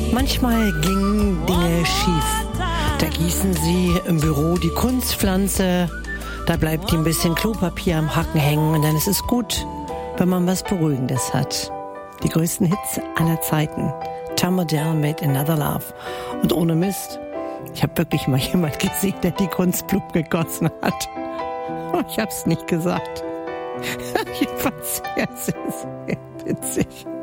Manchmal gingen Dinge schief. Da gießen sie im Büro die Kunstpflanze, da bleibt ein bisschen Klopapier am Haken hängen und dann ist es gut, wenn man was Beruhigendes hat. Die größten Hits aller Zeiten. Tom Odell mit Another Love. Und ohne Mist, ich habe wirklich mal jemand gesehen, der die Kunstblumen gegossen hat. Ich hab's nicht gesagt. Ich fand's sehr, sehr, sehr witzig.